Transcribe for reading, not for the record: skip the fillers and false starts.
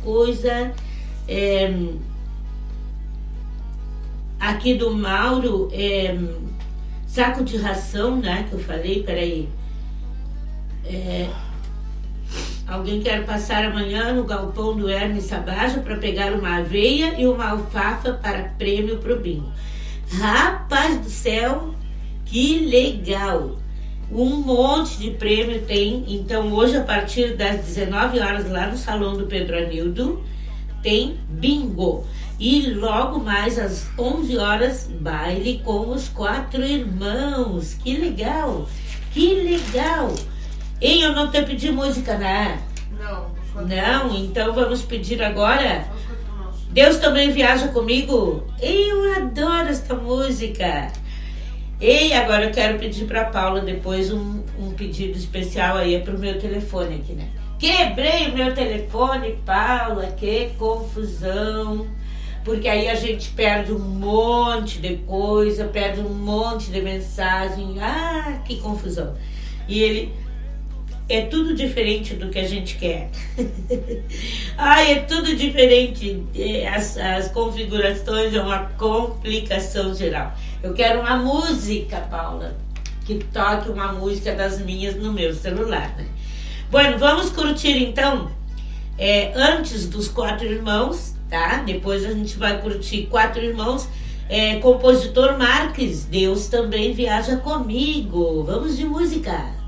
coisa. Aqui do Mauro, saco de ração, né? Que eu falei, peraí. Alguém quer passar amanhã no galpão do Hermes Sabaja para pegar uma aveia e uma alfafa para prêmio pro bingo. Rapaz do céu, que legal! Um monte de prêmio tem. Então hoje, a partir das 19 horas, lá no Salão do Pedro Anildo, tem bingo. E logo mais às 11 horas, baile com os 4 irmãos. Que legal! Que legal! Ei, eu não te pedi música, né? Não, então vamos pedir agora. Deus Também Viaja Comigo. Eu adoro esta música. E agora eu quero pedir para Paula depois um pedido especial aí, é pro meu telefone aqui, né? Quebrei o meu telefone, Paula, que confusão. Porque aí a gente perde um monte de coisa, perde um monte de mensagem. Ah, que confusão. E ele é tudo diferente do que a gente quer. É tudo diferente. As configurações é uma complicação geral. Eu quero uma música, Paula, que toque uma música das minhas no meu celular, né? Bueno, vamos curtir então, antes dos 4 irmãos, tá? Depois a gente vai curtir 4 irmãos. Compositor Marques, Deus Também Viaja Comigo. Vamos de música.